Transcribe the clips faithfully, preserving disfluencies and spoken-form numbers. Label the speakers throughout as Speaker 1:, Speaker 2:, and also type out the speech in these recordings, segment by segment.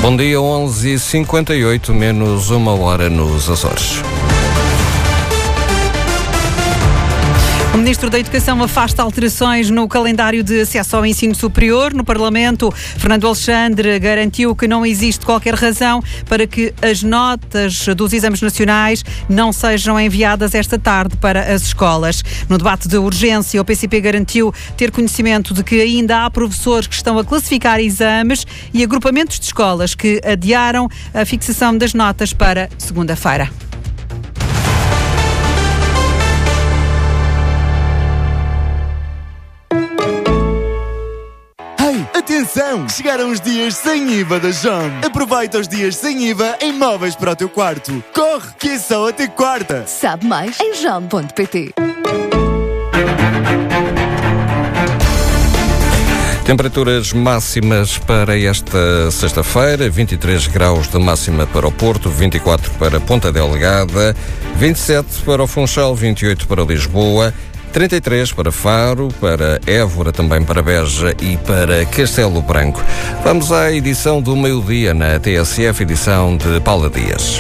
Speaker 1: Bom dia, onze e cinquenta e oito, menos uma hora nos Açores.
Speaker 2: O Ministro da Educação afasta alterações no calendário de acesso ao ensino superior. No Parlamento, Fernando Alexandre garantiu que não existe qualquer razão para que as notas dos exames nacionais não sejam enviadas esta tarde para as escolas. No debate de urgência, o P C P garantiu ter conhecimento de que ainda há professores que estão a classificar exames e agrupamentos de escolas que adiaram a fixação das notas para segunda-feira.
Speaker 3: Atenção! Chegaram os dias sem I V A da Jom. Aproveita os dias sem I V A em móveis para o teu quarto. Corre, que é só até quarta.
Speaker 4: Sabe mais em jom ponto pt.
Speaker 1: Temperaturas máximas para esta sexta-feira, vinte e três graus de máxima para o Porto, vinte e quatro para Ponta Delgada, vinte e sete para o Funchal, vinte e oito para Lisboa, trinta e três para Faro, para Évora, também para Beja e para Castelo Branco. Vamos à edição do meio-dia na T S F, edição de Paula Dias.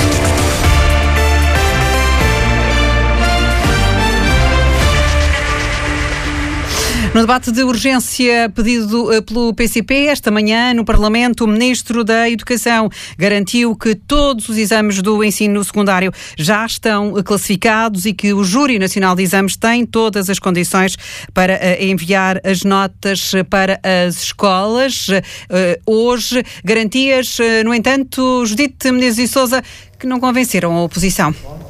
Speaker 2: No debate de urgência pedido pelo P C P, esta manhã no Parlamento, o Ministro da Educação garantiu que todos os exames do ensino secundário já estão classificados e que o Júri Nacional de Exames tem todas as condições para enviar as notas para as escolas. Hoje, garantias, no entanto, Judite Menezes e Sousa, que não convenceram a oposição.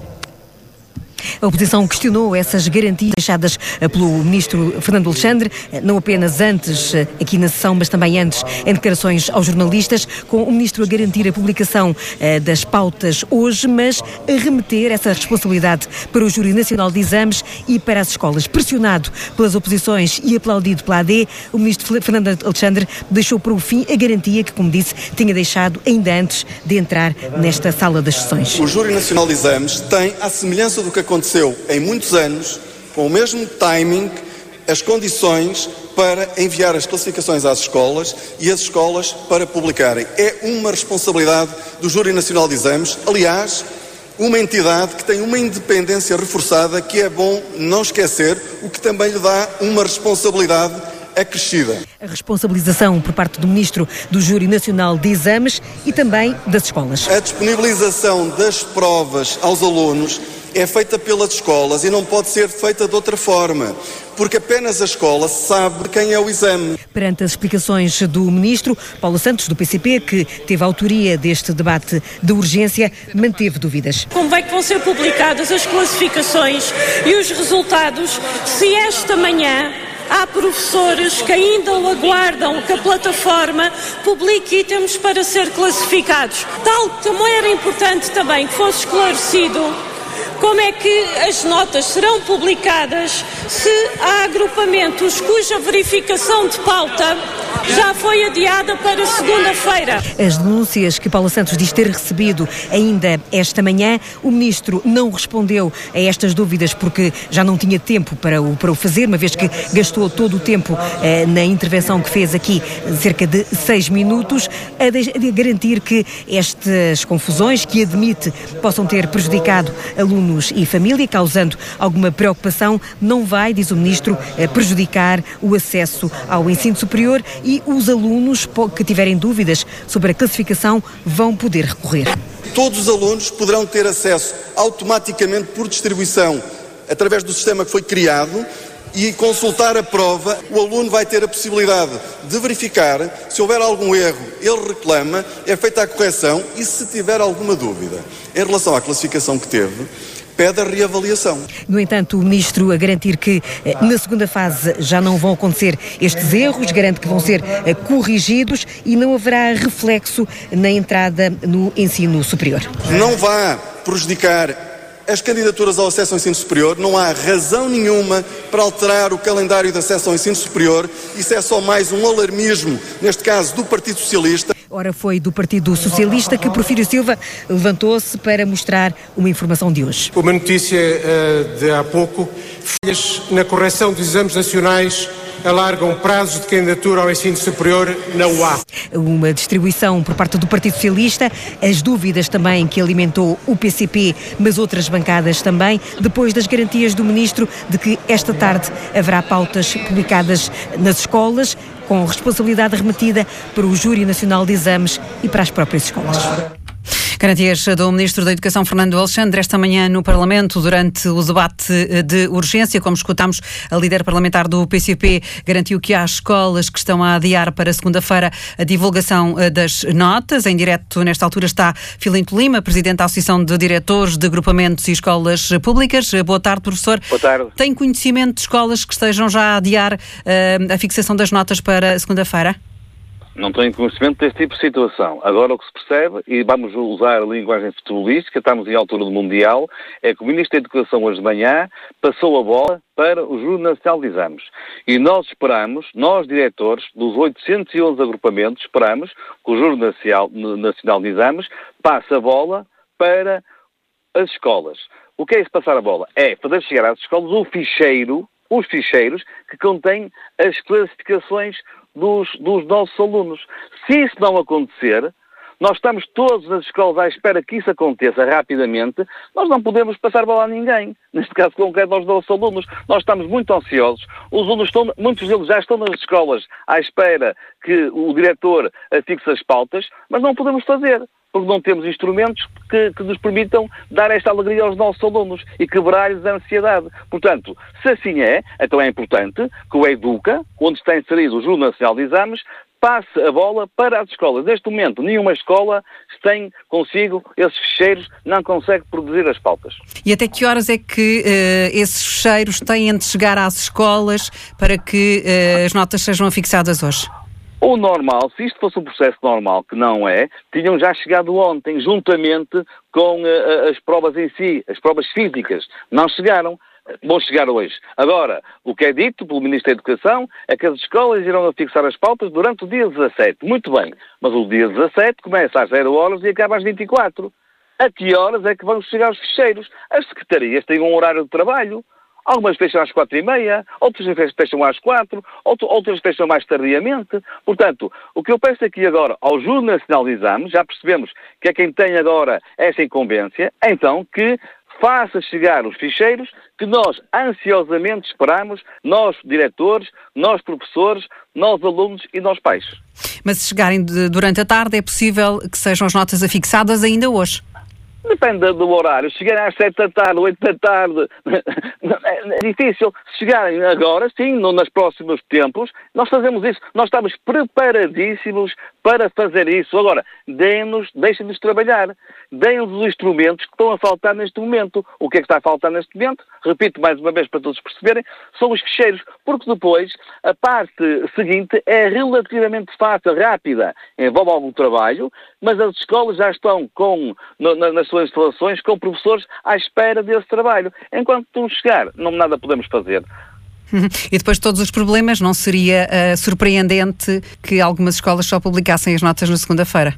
Speaker 5: A oposição questionou essas garantias deixadas pelo Ministro Fernando Alexandre, não apenas antes, aqui na sessão, mas também antes, em declarações aos jornalistas, com o Ministro a garantir a publicação das pautas hoje, mas a remeter essa responsabilidade para o Júri Nacional de Exames e para as escolas. Pressionado pelas oposições e aplaudido pela A D, o Ministro Fernando Alexandre deixou para o fim a garantia que, como disse, tinha deixado ainda antes de entrar nesta sala das sessões.
Speaker 6: O Júri Nacional de Exames tem, à semelhança do que aconteceu aconteceu em muitos anos, com o mesmo timing, as condições para enviar as classificações às escolas e as escolas para publicarem. É uma responsabilidade do Júri Nacional de Exames, aliás, uma entidade que tem uma independência reforçada, que é bom não esquecer, o que também lhe dá uma responsabilidade acrescida.
Speaker 5: A responsabilização por parte do Ministro do Júri Nacional de Exames e também das escolas.
Speaker 6: A disponibilização das provas aos alunos é feita pelas escolas e não pode ser feita de outra forma, porque apenas a escola sabe quem é o exame.
Speaker 5: Perante as explicações do Ministro, Paulo Santos, do P C P, que teve a autoria deste debate de urgência, manteve dúvidas.
Speaker 7: Como é que vão ser publicadas as classificações e os resultados se esta manhã há professores que ainda aguardam que a plataforma publique itens para ser classificados? Tal como era importante também que fosse esclarecido como é que as notas serão publicadas se há agrupamentos cuja verificação de pauta já foi adiada para segunda-feira.
Speaker 5: As denúncias que Paulo Santos diz ter recebido ainda esta manhã, o Ministro não respondeu a estas dúvidas porque já não tinha tempo para o, para o fazer, uma vez que gastou todo o tempo eh, na intervenção que fez aqui, cerca de seis minutos, a, de, a garantir que estas confusões, que admite possam ter prejudicado alunos e família, causando alguma preocupação, não vai, diz o Ministro, eh, prejudicar o acesso ao ensino superior e os alunos que tiverem dúvidas sobre a classificação vão poder recorrer.
Speaker 6: Todos os alunos poderão ter acesso automaticamente por distribuição através do sistema que foi criado e consultar a prova. O aluno vai ter a possibilidade de verificar se houver algum erro, ele reclama, é feita a correção e se tiver alguma dúvida em relação à classificação que teve, pede a reavaliação.
Speaker 5: No entanto, o Ministro a garantir que eh, na segunda fase já não vão acontecer estes erros, garante que vão ser eh, corrigidos e não haverá reflexo na entrada no ensino superior.
Speaker 6: Não vai prejudicar as candidaturas ao acesso ao ensino superior, não há razão nenhuma para alterar o calendário de acesso ao ensino superior, isso é só mais um alarmismo, neste caso do Partido Socialista.
Speaker 5: Ora, foi do Partido Socialista que Porfírio Silva levantou-se para mostrar uma informação de hoje.
Speaker 8: Uma notícia uh, de há pouco, falhas na correção dos exames nacionais alargam prazos de candidatura ao ensino superior, não há.
Speaker 5: Uma distribuição por parte do Partido Socialista, as dúvidas também que alimentou o P C P, mas outras bancadas também, depois das garantias do Ministro de que esta tarde haverá pautas publicadas nas escolas, com responsabilidade remetida para o Júri Nacional de Exames e para as próprias escolas.
Speaker 2: Garantias do Ministro da Educação, Fernando Alexandre, esta manhã no Parlamento, durante o debate de urgência, como escutámos, a líder parlamentar do P C P garantiu que há escolas que estão a adiar para segunda-feira a divulgação das notas. Em direto, nesta altura, está Filinto Lima, Presidente da Associação de Diretores de Agrupamentos e Escolas Públicas. Boa tarde, professor.
Speaker 9: Boa tarde.
Speaker 2: Tem conhecimento de escolas que estejam já a adiar uh, a fixação das notas para segunda-feira?
Speaker 9: Não tenho conhecimento deste tipo de situação. Agora o que se percebe, e vamos usar a linguagem futebolística, estamos em altura do Mundial, é que o Ministro da Educação hoje de manhã passou a bola para o Júri Nacional de Exames. E nós esperamos, nós diretores dos oitocentos e onze agrupamentos, esperamos que o Júri Nacional de Exames passe a bola para as escolas. O que é isso passar a bola? É fazer chegar às escolas o ficheiro, os ficheiros que contêm as classificações Dos, dos nossos alunos. Se isso não acontecer, nós estamos todos nas escolas à espera que isso aconteça rapidamente, nós não podemos passar bola a ninguém. Neste caso concreto, nós nossos alunos, nós estamos muito ansiosos. Os alunos estão, muitos deles já estão nas escolas à espera que o diretor fixe as pautas, mas não podemos fazer, porque não temos instrumentos que, que nos permitam dar esta alegria aos nossos alunos e quebrar-lhes a ansiedade. Portanto, se assim é, então é importante que o EDUCA, onde está inserido o Júri Nacional de Exames, passe a bola para as escolas. Neste momento, nenhuma escola tem consigo esses ficheiros, não consegue produzir as pautas.
Speaker 2: E até que horas é que uh, esses ficheiros têm de chegar às escolas para que uh, as notas sejam afixadas hoje?
Speaker 9: O normal, se isto fosse um processo normal, que não é, tinham já chegado ontem, juntamente com uh, as provas em si, as provas físicas. Não chegaram, vão chegar hoje. Agora, o que é dito pelo Ministro da Educação é que as escolas irão fixar as pautas durante o dia dezassete. Muito bem, mas o dia dezassete começa às zero horas e acaba às vinte e quatro. A que horas é que vão chegar os ficheiros? As secretarias têm um horário de trabalho. Algumas fecham às quatro e meia, outras fecham às quatro, outras fecham mais tardiamente. Portanto, o que eu peço aqui agora ao Júri Nacional de Exames, já percebemos que é quem tem agora essa incumbência, então que faça chegar os ficheiros que nós ansiosamente esperamos, nós diretores, nós professores, nós alunos e nós pais.
Speaker 2: Mas se chegarem de, durante a tarde, é possível que sejam as notas afixadas ainda hoje?
Speaker 9: Depende do horário. Se chegarem às sete da tarde, oito da tarde, é difícil. Se chegarem agora, sim, no, nos próximos tempos, nós fazemos isso. Nós estamos preparadíssimos para fazer isso. Agora, deem-nos, deixem-nos trabalhar. Deem-nos os instrumentos que estão a faltar neste momento. O que é que está a faltar neste momento? Repito mais uma vez para todos perceberem, são os ficheiros. Porque depois, a parte seguinte é relativamente fácil, rápida. Envolve algum trabalho, mas as escolas já estão com, no, nas suas instalações com professores à espera desse trabalho. Enquanto não chegar, não nada podemos fazer.
Speaker 2: E depois de todos os problemas, não seria uh, surpreendente que algumas escolas só publicassem as notas na segunda-feira?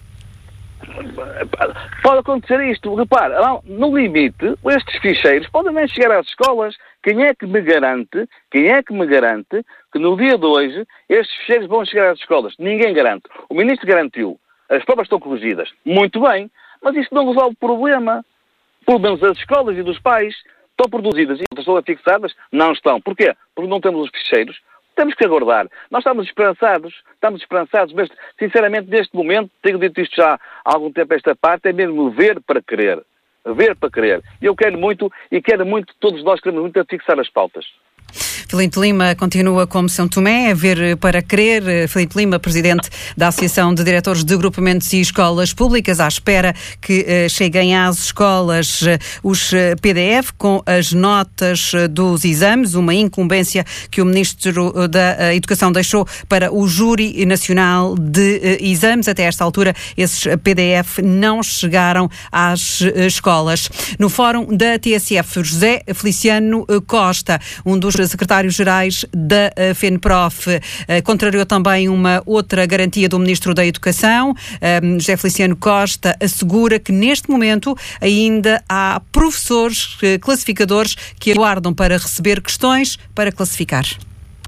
Speaker 9: Pode acontecer isto. Repare, no limite, estes ficheiros podem nem chegar às escolas. Quem é que me garante, quem é que me garante que no dia de hoje estes ficheiros vão chegar às escolas? Ninguém garante. O Ministro garantiu. As provas estão corrigidas. Muito bem. Mas isto não resolve o problema. Pelo menos as escolas e dos pais estão produzidas e estão fixadas? Não estão. Porquê? Porque não temos os ficheiros. Temos que aguardar. Nós estamos esperançados. Estamos esperançados. Mas, sinceramente, neste momento, tenho dito isto já há algum tempo esta parte, é mesmo ver para querer. Ver para querer. E eu quero muito, e quero muito, todos nós queremos muito, a fixar as pautas.
Speaker 2: Filinto Lima continua como São Tomé, a ver para crer. Filinto Lima, Presidente da Associação de Diretores de Agrupamentos e Escolas Públicas, à espera que uh, cheguem às escolas uh, os uh, P D F com as notas uh, dos exames, uma incumbência que o Ministro da uh, Educação deixou para o Júri Nacional de uh, Exames. Até esta altura, esses P D F não chegaram às uh, escolas. No Fórum da T S F, José Feliciano Costa, um dos secretários-gerais da FENPROF, contrariou também uma outra garantia do Ministro da Educação. José Feliciano Costa assegura que neste momento ainda há professores classificadores que aguardam para receber questões para classificar.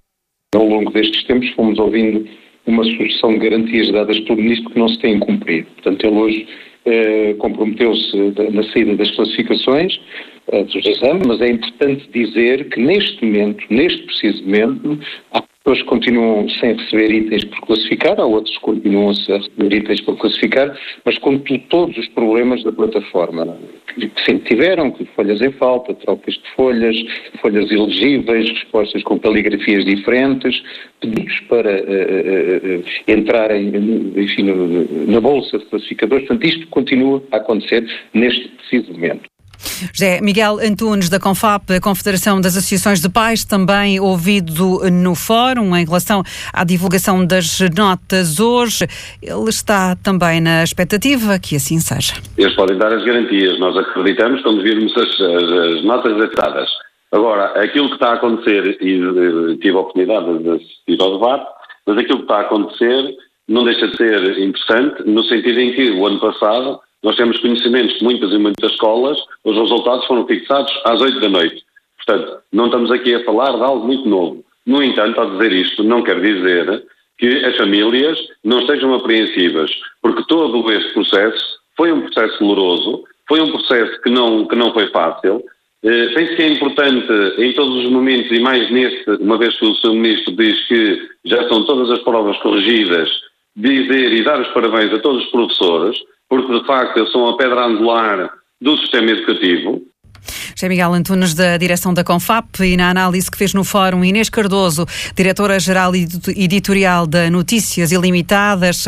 Speaker 10: Ao longo destes tempos fomos ouvindo uma sucessão de garantias dadas pelo Ministro que não se têm cumprido. Portanto, ele hoje eh, comprometeu-se na saída das classificações eh, dos exames, mas é importante dizer que neste momento, neste preciso momento, há pessoas que continuam sem receber itens por classificar, há outros que continuam a receber itens por classificar, mas com todos os problemas da plataforma que sempre tiveram, que folhas em falta, trocas de folhas, folhas ilegíveis, respostas com caligrafias diferentes, pedidos para uh, uh, entrarem enfim, na bolsa de classificadores. Portanto, isto continua a acontecer neste preciso momento.
Speaker 2: José Miguel Antunes, da CONFAP, a Confederação das Associações de Pais, também ouvido no fórum em relação à divulgação das notas hoje. Ele está também na expectativa que assim seja.
Speaker 11: Eles podem dar as garantias, nós acreditamos quando virmos as, as, as notas dadas. Agora, aquilo que está a acontecer, e tive a oportunidade de assistir ao debate, mas aquilo que está a acontecer não deixa de ser interessante, no sentido em que o ano passado nós temos conhecimentos de muitas e muitas escolas, os resultados foram fixados às oito da noite. Portanto, não estamos aqui a falar de algo muito novo. No entanto, ao dizer isto, não quer dizer que as famílias não estejam apreensivas, porque todo este processo foi um processo doloroso, foi um processo que não, que não foi fácil. Eh, penso que é importante, em todos os momentos, e mais neste, uma vez que o seu Ministro diz que já estão todas as provas corrigidas, dizer e dar os parabéns a todos os professores, porque de facto eles são a pedra angular do sistema educativo.
Speaker 2: José Miguel Antunes, da direção da CONFAP, e na análise que fez no fórum, Inês Cardoso, diretora-geral editorial da Notícias Ilimitadas,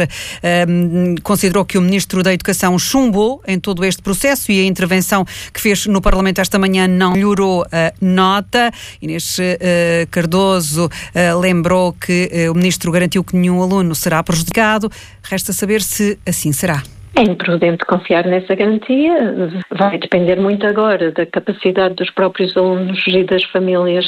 Speaker 2: um, considerou que o Ministro da Educação chumbou em todo este processo e a intervenção que fez no Parlamento esta manhã não melhorou a nota. Inês uh, Cardoso uh, lembrou que uh, o Ministro garantiu que nenhum aluno será prejudicado. Resta saber se assim será.
Speaker 12: É imprudente confiar nessa garantia, vai depender muito agora da capacidade dos próprios alunos e das famílias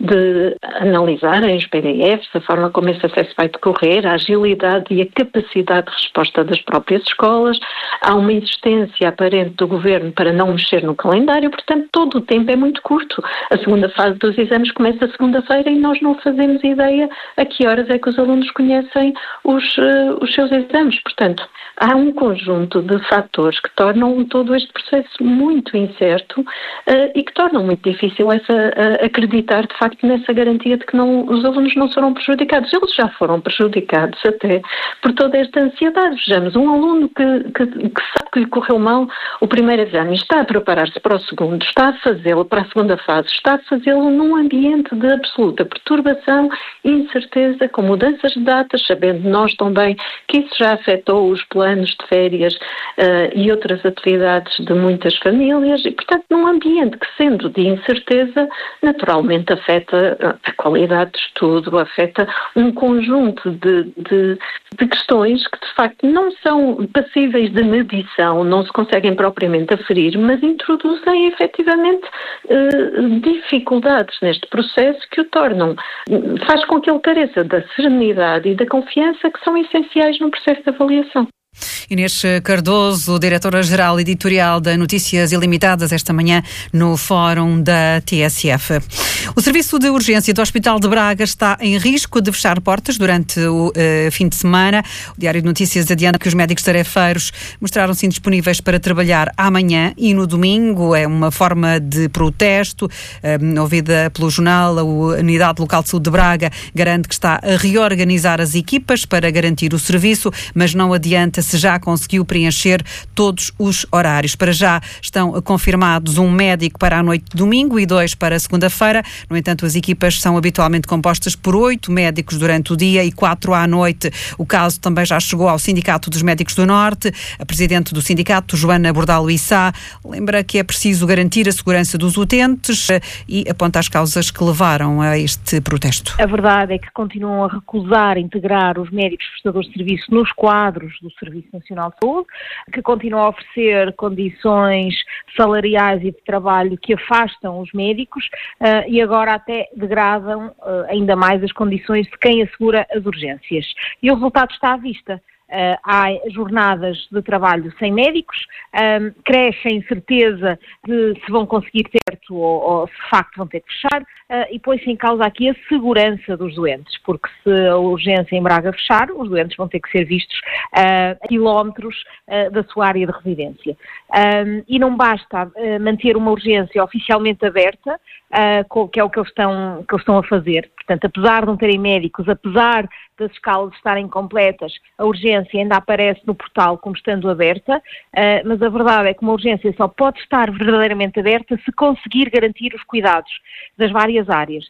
Speaker 12: de analisarem os P D Fs, a forma como esse acesso vai decorrer, a agilidade e a capacidade de resposta das próprias escolas. Há uma insistência aparente do Governo para não mexer no calendário, portanto todo o tempo é muito curto. A segunda fase dos exames começa segunda-feira e nós não fazemos ideia a que horas é que os alunos conhecem os, uh, os seus exames. Portanto, há um conjunto de fatores que tornam todo este processo muito incerto uh, e que tornam muito difícil essa, uh, acreditar de facto nessa garantia de que não, os alunos não serão prejudicados. Eles já foram prejudicados até por toda esta ansiedade. Vejamos, um aluno que, que, que sabe que lhe correu mal o primeiro exame, está a preparar-se para o segundo, está a fazê-lo para a segunda fase, está a fazê-lo num ambiente de absoluta perturbação e incerteza, com mudanças de datas, sabendo nós também que isso já afetou os planos de férias uh, e outras atividades de muitas famílias e, portanto, num ambiente que, sendo de incerteza, naturalmente afeta a qualidade de estudo, afeta um conjunto de, de, de questões que, de facto, não são passíveis de medição, não se conseguem propriamente aferir, mas introduzem, efetivamente, uh, dificuldades neste processo que o tornam, faz com que ele careça da serenidade e da confiança que são essenciais no processo de avaliação.
Speaker 2: Inês Cardoso, diretora-geral editorial da Notícias Ilimitadas, esta manhã no fórum da T S F. O serviço de urgência do Hospital de Braga está em risco de fechar portas durante o uh, fim de semana. O Diário de Notícias adianta que os médicos tarefeiros mostraram-se indisponíveis para trabalhar amanhã e no domingo. É uma forma de protesto. Um, ouvida pelo jornal, a Unidade Local de Saúde de Braga garante que está a reorganizar as equipas para garantir o serviço, mas não adianta se já conseguiu preencher todos os horários. Para já estão confirmados um médico para a noite de domingo e dois para segunda-feira. No entanto, as equipas são habitualmente compostas por oito médicos durante o dia e quatro à noite. O caso também já chegou ao Sindicato dos Médicos do Norte. A presidente do sindicato, Joana Bordalo Issá, lembra que é preciso garantir a segurança dos utentes e aponta as causas que levaram a este protesto.
Speaker 13: A verdade é que continuam a recusar integrar os médicos prestadores de serviço nos quadros do Serviço Nacional de Saúde, que continuam a oferecer condições salariais e de trabalho que afastam os médicos uh, e agora até degradam uh, ainda mais as condições de quem assegura as urgências. E o resultado está à vista. uh, há jornadas de trabalho sem médicos, um, cresce a incerteza de se vão conseguir ter ou, ou se de facto vão ter que fechar, uh, e põe-se em causa aqui a segurança dos doentes, porque se a urgência em Braga fechar, os doentes vão ter que ser vistos uh, a quilómetros uh, da sua área de residência. Um, e não basta uh, manter uma urgência oficialmente aberta, uh, que é o que eles, estão, que eles estão a fazer. Portanto, apesar de não terem médicos, apesar das escalas estarem completas, a urgência ainda aparece no portal como estando aberta, uh, mas a verdade é que uma urgência só pode estar verdadeiramente aberta se conseguir garantir os cuidados das várias áreas.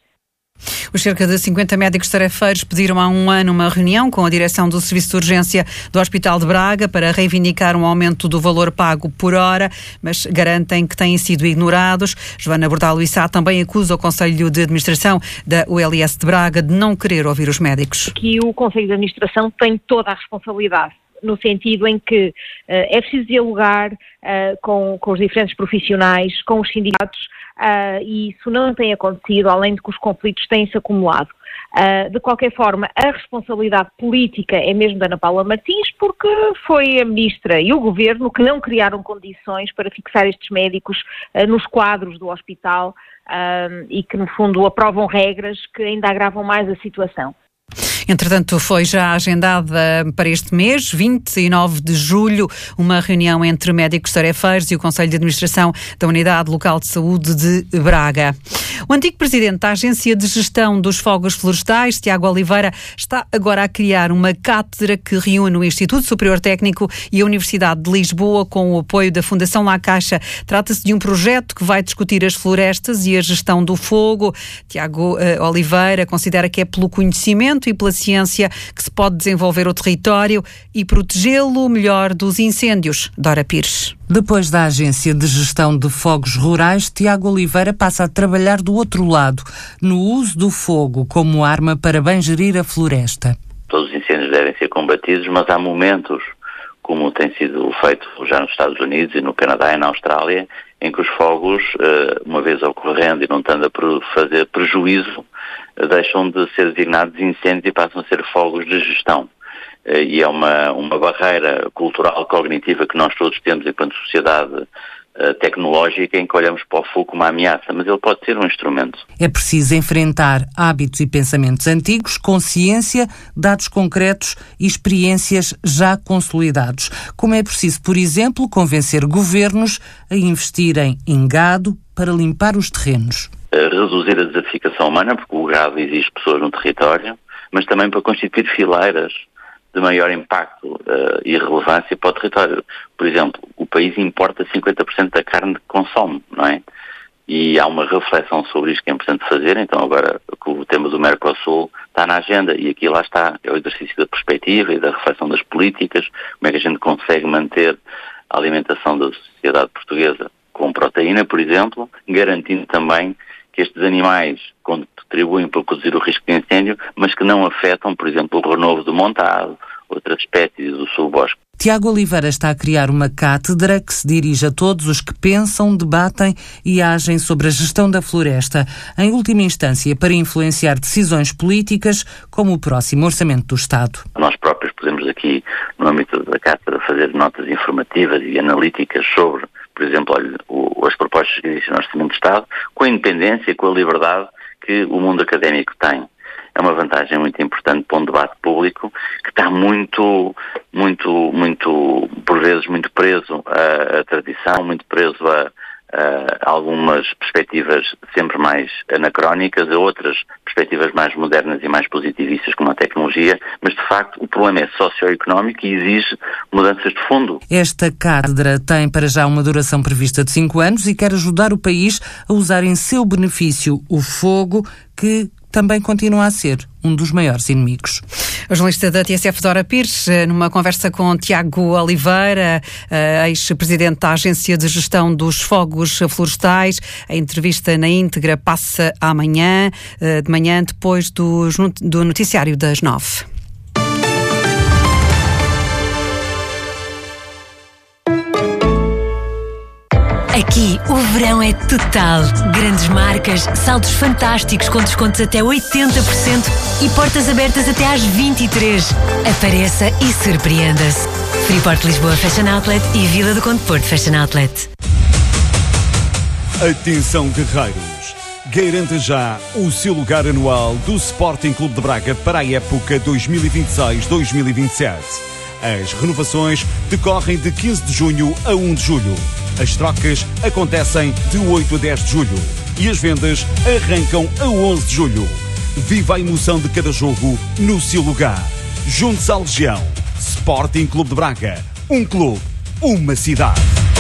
Speaker 2: Os cerca de cinquenta médicos tarefeiros pediram há um ano uma reunião com a direção do Serviço de Urgência do Hospital de Braga para reivindicar um aumento do valor pago por hora, mas garantem que têm sido ignorados. Joana Bordalo Issá também acusa o Conselho de Administração da U L S de Braga de não querer ouvir os médicos.
Speaker 13: Aqui o Conselho de Administração tem toda a responsabilidade, no sentido em que uh, é preciso dialogar uh, com, com os diferentes profissionais, com os sindicatos, uh, e isso não tem acontecido, além de que os conflitos têm-se acumulado. Uh, de qualquer forma, a responsabilidade política é mesmo da Ana Paula Martins, porque foi a Ministra e o Governo que não criaram condições para fixar estes médicos uh, nos quadros do hospital uh, e que, no fundo, aprovam regras que ainda agravam mais a situação.
Speaker 2: Entretanto, foi já agendada para este mês, vinte e nove de julho, uma reunião entre médicos tarefeiros e o Conselho de Administração da Unidade Local de Saúde de Braga. O antigo presidente da Agência de Gestão dos Fogos Florestais, Tiago Oliveira, está agora a criar uma cátedra que reúne o Instituto Superior Técnico e a Universidade de Lisboa com o apoio da Fundação La Caixa. Trata-se de um projeto que vai discutir as florestas e a gestão do fogo. Tiago uh, Oliveira considera que é pelo conhecimento e pela ciência que se pode desenvolver o território e protegê-lo melhor dos incêndios. Dora Pires.
Speaker 14: Depois da Agência de Gestão de Fogos Rurais, Tiago Oliveira passa a trabalhar do outro lado, no uso do fogo como arma para bem gerir a floresta.
Speaker 15: Todos os incêndios devem ser combatidos, mas há momentos, como tem sido feito já nos Estados Unidos e no Canadá e na Austrália, em que os fogos, uma vez ocorrendo e não estando a fazer prejuízo, deixam de ser designados incêndios e passam a ser fogos de gestão. E é uma, uma barreira cultural, cognitiva que nós todos temos enquanto sociedade tecnológica, em que olhamos para o fogo como uma ameaça, mas ele pode ser um instrumento.
Speaker 14: É preciso enfrentar hábitos e pensamentos antigos com ciência, dados concretos e experiências já consolidados. Como é preciso, por exemplo, convencer governos a investirem em gado para limpar os terrenos.
Speaker 15: Reduzir a desertificação humana, porque o gado exige pessoas no território, mas também para constituir fileiras de maior impacto uh, e relevância para o território. Por exemplo, o país importa cinquenta por cento da carne que consome, não é? E há uma reflexão sobre isto que é importante fazer. Então agora que o tema do Mercosul está na agenda, e aqui lá está, é o exercício da perspectiva e da reflexão das políticas, como é que a gente consegue manter a alimentação da sociedade portuguesa com proteína, por exemplo, garantindo também que estes animais contribuem para reduzir o risco de incêndio, mas que não afetam, por exemplo, o renovo do montado, outras espécies do sul-bosque.
Speaker 14: Tiago Oliveira está a criar uma cátedra que se dirige a todos os que pensam, debatem e agem sobre a gestão da floresta, em última instância para influenciar decisões políticas como o próximo Orçamento do Estado.
Speaker 15: Nós próprios podemos aqui, no âmbito da cátedra, fazer notas informativas e analíticas sobre, por exemplo, olha, o, as propostas que existem no Orçamento do Estado, com a independência e com a liberdade que o mundo académico tem. É uma vantagem muito importante para um debate público que está muito, muito, muito, por vezes, muito preso à, à tradição, muito preso a, a algumas perspectivas sempre mais anacrónicas, a outras perspectivas mais modernas e mais positivistas, como a tecnologia, mas, de facto, o problema é socioeconómico e exige mudanças de fundo.
Speaker 14: Esta cátedra tem para já uma duração prevista de cinco anos e quer ajudar o país a usar em seu benefício o fogo, que também continua a ser um dos maiores inimigos.
Speaker 2: A jornalista da T S F, Dora Pires, numa conversa com Tiago Oliveira, ex-presidente da Agência de Gestão dos Fogos Florestais. A entrevista na íntegra passa amanhã, de manhã, depois do, do noticiário das nove.
Speaker 16: Aqui, o verão é total. Grandes marcas, saldos fantásticos com descontos até oitenta por cento e portas abertas até às vinte e três. Apareça e surpreenda-se. Freeport Lisboa Fashion Outlet e Vila do Conde Porto Fashion Outlet.
Speaker 17: Atenção, guerreiros! Garanta já o seu lugar anual do Sporting Clube de Braga para a época dois mil e vinte e seis dois mil e vinte e sete. As renovações decorrem de quinze de junho a um de julho. As trocas acontecem de oito a dez de julho. E as vendas arrancam a onze de julho. Viva a emoção de cada jogo no seu lugar. Junte-se à Legião. Sporting Clube de Braga. Um clube, uma cidade.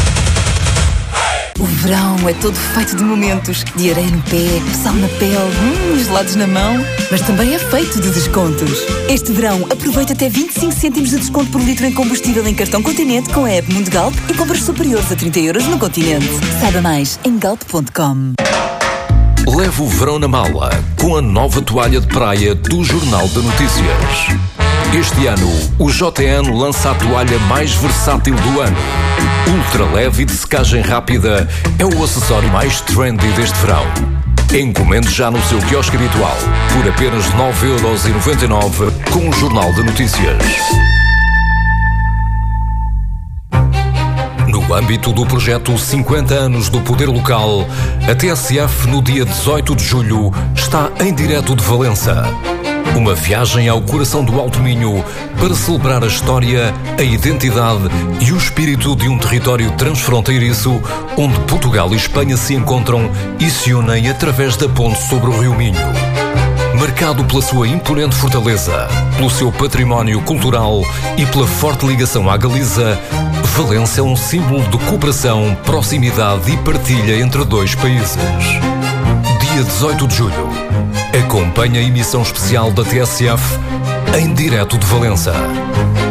Speaker 18: O verão é todo feito de momentos, de areia no pé, sal na pele, hum, gelados na mão, mas também é feito de descontos. Este verão aproveita até vinte e cinco cêntimos de desconto por litro em combustível em cartão Continente com a app Mundo Galp e compras superiores a trinta euros no Continente. Saiba mais em galp ponto com.
Speaker 19: Leve o verão na mala com a nova toalha de praia do Jornal de Notícias. Este ano, o J N lança a toalha mais versátil do ano. Ultra leve e de secagem rápida é o acessório mais trendy deste verão. Encomende já no seu quiosque habitual por apenas nove euros e noventa e nove com o Jornal de Notícias. No âmbito do projeto cinquenta anos do Poder Local, a T S F no dia dezoito de julho está em direto de Valença. Uma viagem ao coração do Alto Minho para celebrar a história, a identidade e o espírito de um território transfronteiriço onde Portugal e Espanha se encontram e se unem através da ponte sobre o Rio Minho. Marcado pela sua imponente fortaleza, pelo seu património cultural e pela forte ligação à Galiza, Valença é um símbolo de cooperação, proximidade e partilha entre dois países. Dia dezoito de julho. Acompanhe a emissão especial da T S F em direto de Valença.